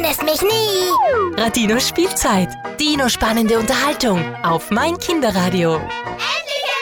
findest mich nie. Radino Spielzeit. Dino spannende Unterhaltung auf mein Kinderradio.